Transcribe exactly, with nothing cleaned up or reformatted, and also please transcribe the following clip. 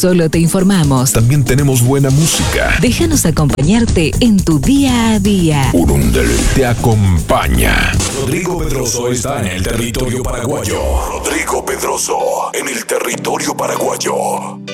solo te informamos. También tenemos buena música. Déjanos acompañarte en tu día a día. Urundel te acompaña. Rodrigo Pedroso está en el territorio paraguayo. Rodrigo Pedroso en el territorio paraguayo.